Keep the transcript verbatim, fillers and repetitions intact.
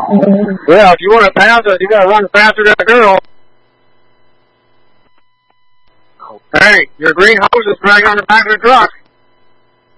Well, if you want to pass us, you got to run faster than a girl. Hey, your green hose is dragging on the back of the truck.